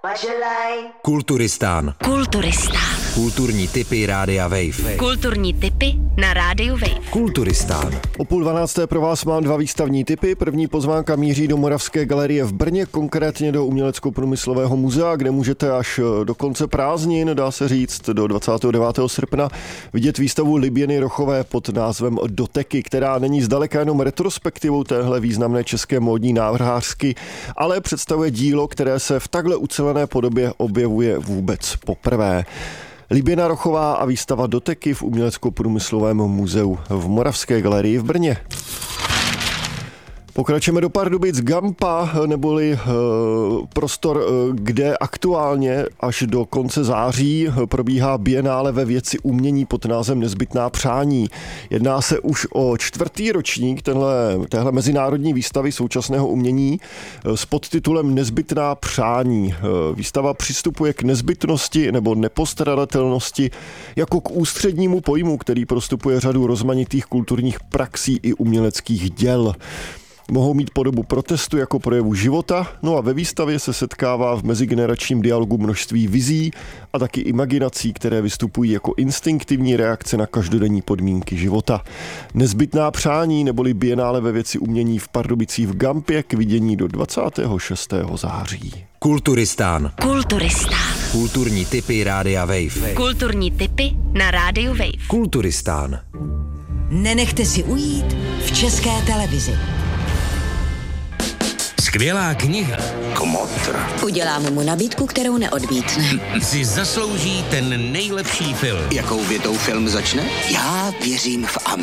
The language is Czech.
Kulturistán. Kulturní tipy Rádia Wave. Kulturní tipy na Rádiu Wave. Kulturistán. O 11:30 pro vás mám dva výstavní tipy. První pozvánka míří do Moravské galerie v Brně, konkrétně do Umělecko-průmyslového muzea, kde můžete až do konce prázdnin, dá se říct do 29. srpna, vidět výstavu Liběny Rochové pod názvem Doteky, která není zdaleka jenom retrospektivou téhle významné české módní návrhářky, ale představuje dílo, které se v takhle ucelené podobě objevuje vůbec poprvé. Liběna Rochová a výstava Doteky v Umělecko-průmyslovém muzeu v Moravské galerii v Brně. Pokračujeme do Pardubic. Gampa, neboli prostor, kde aktuálně až do konce září probíhá bienále ve věci umění pod názvem Nezbytná přání. Jedná se už o 4. ročník téhle mezinárodní výstavy současného umění s podtitulem Nezbytná přání. Výstava přistupuje k nezbytnosti nebo nepostradatelnosti jako k ústřednímu pojmu, který prostupuje řadu rozmanitých kulturních praxí i uměleckých děl. Mohou mít podobu protestu jako projevu života, no a ve výstavě se setkává v mezigeneračním dialogu množství vizí a taky imaginací, které vystupují jako instinktivní reakce na každodenní podmínky života. Nezbytná přání neboli bienále ve věci umění v Pardubicích v Gampě k vidění do 26. září. Kulturistán. Kulturní tipy Rádia Wave. Kulturní tipy na Rádiu Wave. Kulturistán. Nenechte si ujít v České televizi. Skvělá kniha Kmotr Udělám mu nabídku, kterou neodmítne. si zaslouží ten nejlepší film. Jakou větou film začne? Já věřím v